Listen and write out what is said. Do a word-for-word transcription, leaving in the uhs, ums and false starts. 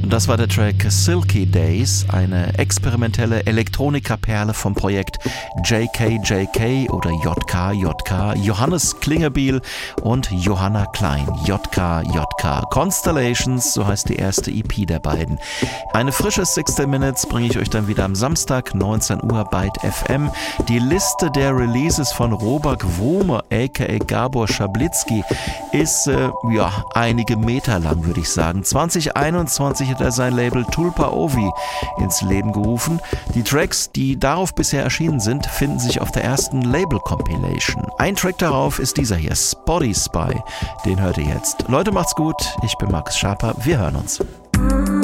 Das war der Track Silky Days, eine experimentelle Elektronika-Perle vom Projekt J K J K oder J K J K, Johannes Klingebiel und Johanna Klein, J K J K. Constellations, so heißt die erste E P der beiden. Eine frische sechzig Minutes bringe ich euch dann wieder am Samstag, neunzehn Uhr, Byte F M. Die Liste der Releases von Robert Wome, aka Gabor Schablitzky, ist äh, ja einige Meter lang, würde ich sagen. zwanzig einundzwanzig hat er sein Label Tulpa Ovi ins Leben gerufen. Die Tracks, die darauf bisher erschienen sind, finden sich auf der ersten Label-Compilation. Ein Track darauf ist dieser hier, Spotty Spy. Den hört ihr jetzt. Leute, macht's gut. Ich bin Max Schaper. Wir hören uns.